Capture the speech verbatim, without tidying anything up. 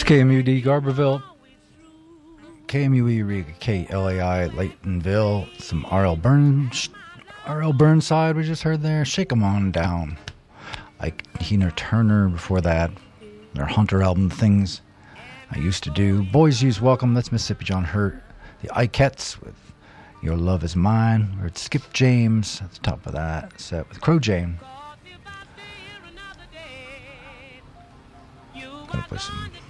K M U D Garberville, K M U E Eureka, K L A I Laytonville, some R L Burns, R L Burnside we just heard there, Shake 'Em On Down, like Tina Turner before that, their Hunter album, Things I Used to Do, Boys Use Welcome, that's Mississippi John Hurt, the Ikettes with Your Love Is Mine, we heard Skip James at the top of that set with Crow Jane. Gonna play some